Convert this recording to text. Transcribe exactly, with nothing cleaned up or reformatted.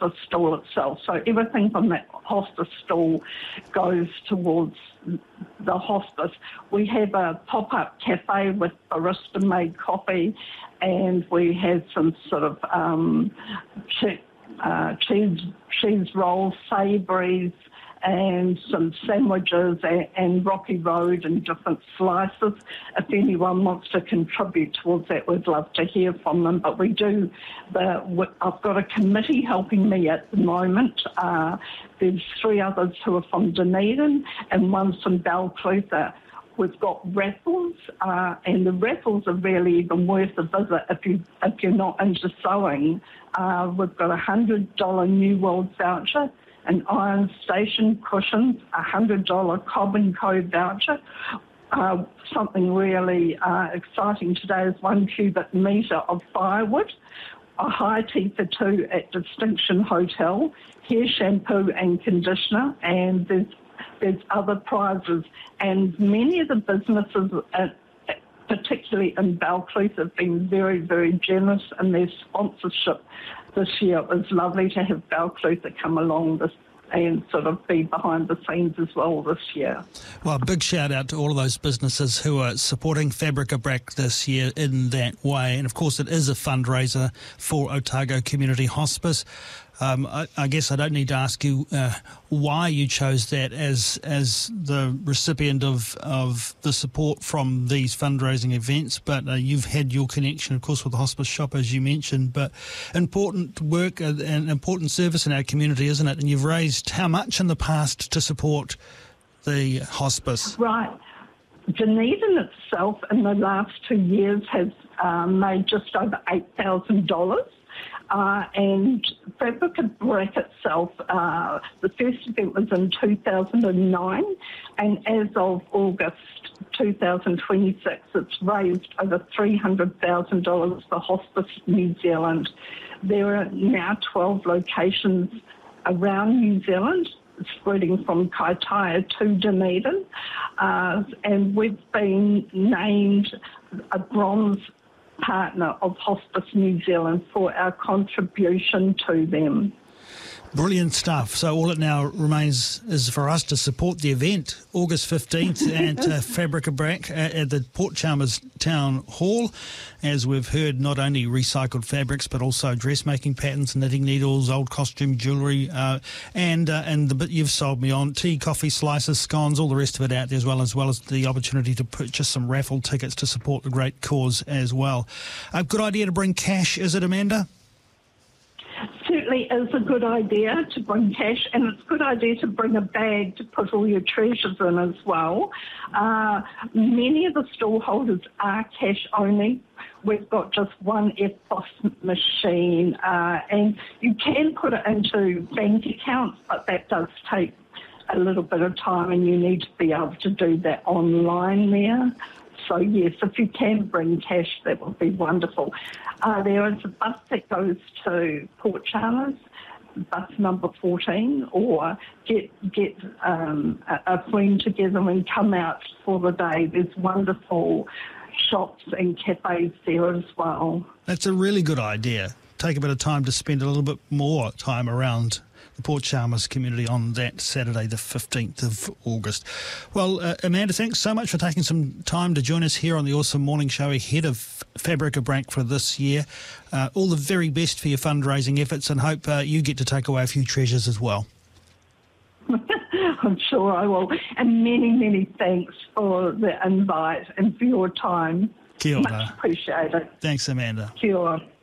hospice stall itself. So everything from that hospice stall goes towards the hospice. We have a pop-up cafe with barista-made coffee, and we have some sort of um, che- uh, cheese cheese rolls, savouries, and some sandwiches and, and Rocky Road and different slices. If anyone wants to contribute towards that, we'd love to hear from them. But we do, the, I've got a committee helping me at the moment. Uh, there's three others who are from Dunedin and one's from Balclutha. We've got raffles, uh, and the raffles are really even worth a visit if, you, if you're not into sewing. Uh, we've got a one hundred dollars New World voucher, an Iron Station cushions, a one hundred dollars Cobb and Co voucher. Uh, something really uh, exciting today is one cubic metre of firewood, a high tea for two at Distinction Hotel, hair shampoo and conditioner, and there's there's other prizes. And many of the businesses, uh, particularly in Balclutha, have been very, very generous in their sponsorship this year. It was lovely to have Balclutha come along this and sort of be behind the scenes as well this year. Well, big shout out to all of those businesses who are supporting Fabrica Brac this year in that way. And of course it is a fundraiser for Otago Community Hospice. Um, I, I guess I don't need to ask you uh, why you chose that as as the recipient of, of the support from these fundraising events, but uh, you've had your connection, of course, with the hospice shop, as you mentioned, but important work and important service in our community, isn't it? And you've raised how much in the past to support the hospice? Right. Dunedin itself in the last two years has uh, made just over eight thousand dollars. Uh, and Fabrica Brac itself, uh, the first event was in two thousand nine, and as of August two thousand twenty-six, it's raised over three hundred thousand dollars for Hospice New Zealand. There are now twelve locations around New Zealand, spreading from Kaitaia to Dunedin, uh, and we've been named a bronze partner of Hospice New Zealand for our contribution to them. Brilliant stuff. So all it now remains is for us to support the event, August fifteenth at uh, Fabrica Brac uh, at the Port Chalmers Town Hall. As we've heard, not only recycled fabrics but also dressmaking patterns, knitting needles, old costume jewellery, uh, and uh, and the bit you've sold me on, tea, coffee, slices, scones, all the rest of it out there as well, as well as the opportunity to purchase some raffle tickets to support the great cause as well. A good idea to bring cash, is it, Amanda? Certainly is a good idea to bring cash, and it's a good idea to bring a bag to put all your treasures in as well. Uh, many of the stallholders are cash only. We've got just one F P O S machine, uh, and you can put it into bank accounts, but that does take a little bit of time, and you need to be able to do that online there. So yes, if you can bring cash, that would be wonderful. Uh, there is a bus that goes to Port Chalmers, bus number fourteen, or get get um, a, a friend together and come out for the day. There's wonderful shops and cafes there as well. That's a really good idea. Take a bit of time to spend a little bit more time around the Port Chalmers community on that Saturday, the fifteenth of August. Well, uh, Amanda, thanks so much for taking some time to join us here on the Awesome Morning Show ahead of Fabrica Brac for this year. Uh, all the very best for your fundraising efforts, and hope uh, you get to take away a few treasures as well. I'm sure I will. And many, many thanks for the invite and for your time. Kia ora. Much appreciated. Thanks, Amanda. Kia ora.